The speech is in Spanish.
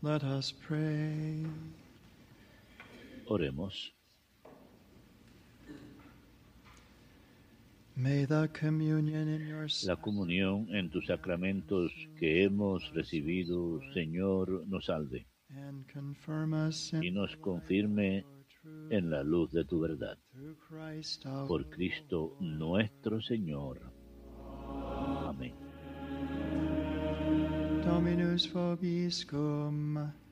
Let us pray. Oremos. May the communion in your La comunión en tus sacramentos que hemos recibido, Señor, nos salve and confirm us y nos confirme en la luz de tu verdad. through Christ our Por Cristo nuestro Señor. Amén. Dominus vobiscum.